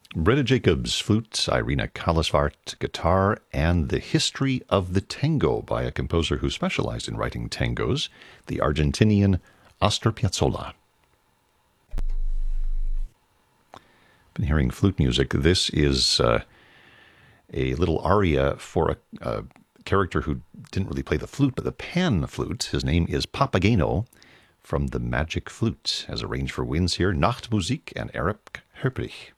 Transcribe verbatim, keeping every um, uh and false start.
Breda Jacobs, flute, Irina Kallasvart, guitar, and The History of the Tango by a composer who specialized in writing tangos, the Argentinian Astor Piazzolla. Been hearing flute music. This is uh, a little aria for a, a character who didn't really play the flute, but the pan flute. His name is Papageno from The Magic Flute, as arranged for winds here, Nachtmusik and Eric Herbrich.